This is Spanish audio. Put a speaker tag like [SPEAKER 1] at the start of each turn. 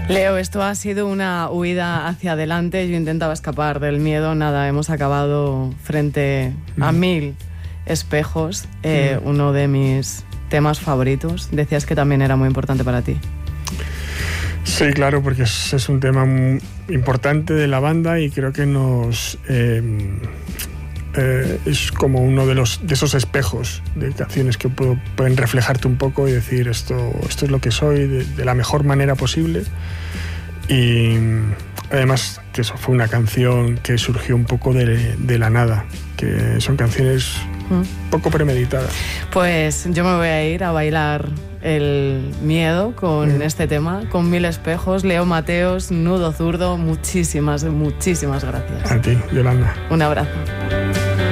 [SPEAKER 1] Leo, esto ha sido una huida hacia adelante. Yo intentaba escapar del miedo. Nada, hemos acabado frente a 1000 espejos. Uno de mis temas favoritos. Decías que también era muy importante para ti.
[SPEAKER 2] Sí, claro, porque es un tema muy importante de la banda y creo que nos es como uno de esos espejos de canciones que pueden reflejarte un poco y decir esto es lo que soy de la mejor manera posible. Y además que eso fue una canción que surgió un poco de la nada, que son canciones poco premeditadas.
[SPEAKER 1] Pues yo me voy a ir a bailar el miedo con este tema, con 1000 espejos. Leo Mateos, Nudo Zurdo, muchísimas gracias.
[SPEAKER 2] A ti, Yolanda.
[SPEAKER 1] Un abrazo.